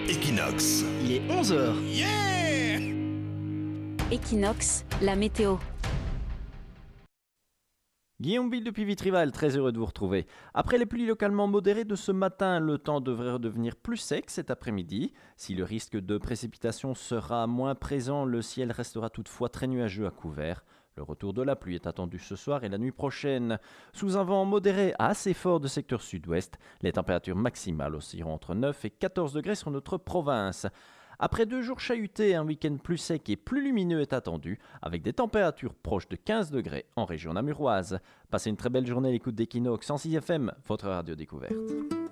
Equinox. Il est 11h. Yeah! Equinox, la météo. Guillaume Bill depuis Vitrival, très heureux de vous retrouver. Après les pluies localement modérées de ce matin, le temps devrait redevenir plus sec cet après-midi. Si le risque de précipitation sera moins présent, le ciel restera toutefois très nuageux à couvert. Le retour de la pluie est attendu ce soir et la nuit prochaine. Sous un vent modéré à assez fort de secteur sud-ouest, les températures maximales oscilleront entre 9 et 14 degrés sur notre province. Après 2 jours chahutés, un week-end plus sec et plus lumineux est attendu, avec des températures proches de 15 degrés en région namuroise. Passez une très belle journée à l'écoute d'Equinox en 6 FM, votre radio découverte.